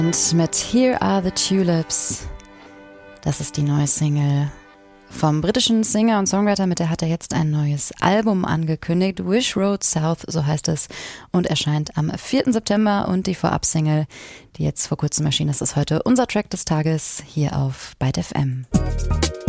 Und mit Here Are the Tulips, das ist die neue Single vom britischen Singer und Songwriter, mit der hat er jetzt ein neues Album angekündigt. Wish Road South, so heißt es, und erscheint am 4. September. Und die Vorab-Single, die jetzt vor kurzem erschienen ist, ist heute unser Track des Tages hier auf Byte FM.